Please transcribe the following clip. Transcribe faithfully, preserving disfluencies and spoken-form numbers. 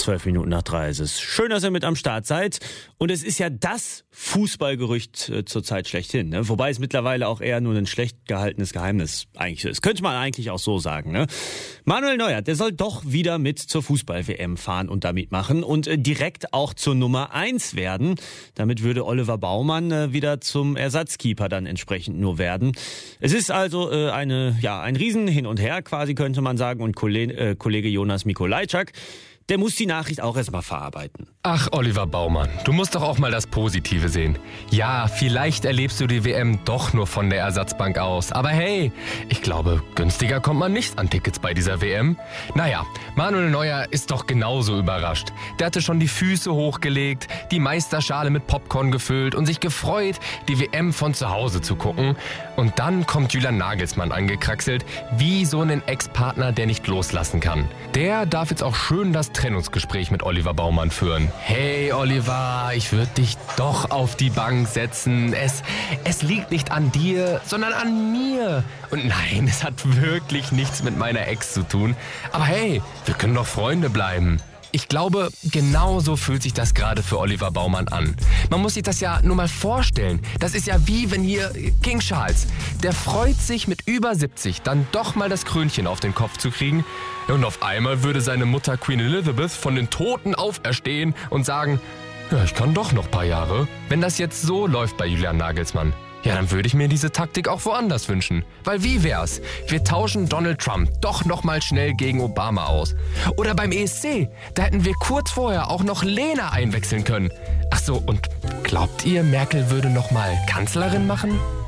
Zwölf Minuten nach drei ist es. Schön, dass ihr mit am Start seid. Und es ist ja das Fußballgerücht äh, zurzeit schlechthin. Ne? Wobei es mittlerweile auch eher nur ein schlecht gehaltenes Geheimnis eigentlich ist. Könnte man eigentlich auch so sagen. Ne? Manuel Neuer, der soll doch wieder mit zur Fußball-W M fahren und da mitmachen und äh, direkt auch zur Nummer eins werden. Damit würde Oliver Baumann äh, wieder zum Ersatzkeeper dann entsprechend nur werden. Es ist also äh, eine, ja, ein Riesen hin und her quasi, könnte man sagen. Und Kollege, äh, Kollege Jonas Mikolajczak, der muss die Nachricht auch erstmal verarbeiten. Ach, Oliver Baumann, du musst doch auch mal das Positive sehen. Ja, vielleicht erlebst du die W M doch nur von der Ersatzbank aus. Aber hey, ich glaube, günstiger kommt man nicht an Tickets bei dieser W M. Naja, Manuel Neuer ist doch genauso überrascht. Der hatte schon die Füße hochgelegt, die Meisterschale mit Popcorn gefüllt und sich gefreut, die W M von zu Hause zu gucken. Und dann kommt Julian Nagelsmann angekraxelt, wie so ein Ex-Partner, der nicht loslassen kann. Der darf jetzt auch schön das Trennungsgespräch mit Oliver Baumann führen. Hey Oliver, ich würde dich doch auf die Bank setzen. Es, es liegt nicht an dir, sondern an mir. Und nein, es hat wirklich nichts mit meiner Ex zu tun. Aber hey, wir können doch Freunde bleiben. Ich glaube, genauso fühlt sich das gerade für Oliver Baumann an. Man muss sich das ja nur mal vorstellen. Das ist ja wie wenn hier King Charles, der freut sich mit über siebzig dann doch mal das Krönchen auf den Kopf zu kriegen. Und auf einmal würde seine Mutter Queen Elizabeth von den Toten auferstehen und sagen, ja, ich kann doch noch ein paar Jahre. Wenn das jetzt so läuft bei Julian Nagelsmann, ja, dann würde ich mir diese Taktik auch woanders wünschen. Weil wie wär's? Wir tauschen Donald Trump doch noch mal schnell gegen Obama aus. Oder beim E S C, da hätten wir kurz vorher auch noch Lena einwechseln können. Ach so, und glaubt ihr, Merkel würde noch mal Kanzlerin machen?